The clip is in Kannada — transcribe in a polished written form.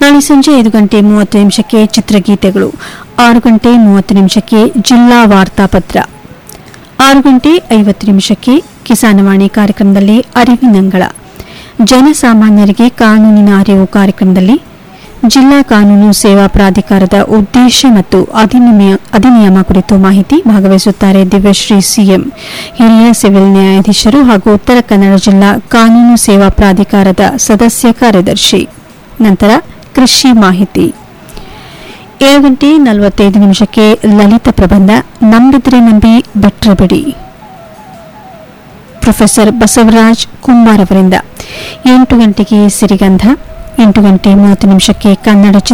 ನಾಳೆ ಸಂಜೆ 5 ಗಂಟೆ 30 ನಿಮಿಷಕ್ಕೆ ಚಿತ್ರಗೀತೆಗಳು, 6 ಗಂಟೆ 30 ನಿಮಿಷಕ್ಕೆ ಜಿಲ್ಲಾ ವಾರ್ತಾಪತ್ರ, 6 ಗಂಟೆ 50 ನಿಮಿಷಕ್ಕೆ ಕಿಸಾನವಾಣಿ ಕಾರ್ಯಕ್ರಮದಲ್ಲಿ ಅರಿವಿನಂಗಳ, ಜನಸಾಮಾನ್ಯರಿಗೆ ಕಾನೂನಿನ ಅರಿವು ಕಾರ್ಯಕ್ರಮದಲ್ಲಿ ಜಿಲ್ಲಾ ಕಾನೂನು ಸೇವಾ ಪ್ರಾಧಿಕಾರದ ಉದ್ದೇಶ ಮತ್ತು ಅಧಿನಿಯಮ ಕುರಿತು ಮಾಹಿತಿ, ಭಾಗವಹಿಸುತ್ತಾರೆ ದಿವ್ಯಶ್ರೀ ಸಿಎಂ, ಹಿರಿಯ ಸಿವಿಲ್ ನ್ಯಾಯಾಧೀಶರು ಹಾಗೂ ಉತ್ತರ ಕನ್ನಡ ಜಿಲ್ಲಾ ಕಾನೂನು ಸೇವಾ ಪ್ರಾಧಿಕಾರದ ಸದಸ್ಯ ಕಾರ್ಯದರ್ಶಿ. ನಂತರ ಕೃಷಿ ಮಾಹಿತಿ. 7 ಗಂಟೆ 45 ನಿಮಿಷಕ್ಕೆ ಲಲಿತ ಪ್ರಬಂಧ, ನಂಬಿದ್ರೆ ನಂಬಿ ಬಿಟ್ರೆ ಬಿಡಿ, ಪ್ರೊಫೆಸರ್ ಬಸವರಾಜ್ ಕುಂಬಾರ್ ಅವರಿಂದ. 8 ಗಂಟೆಗೆ ಸಿರಿಗಂಧ, 8 ಗಂಟೆ 30 ನಿಮಿಷಕ್ಕೆ ಕನ್ನಡ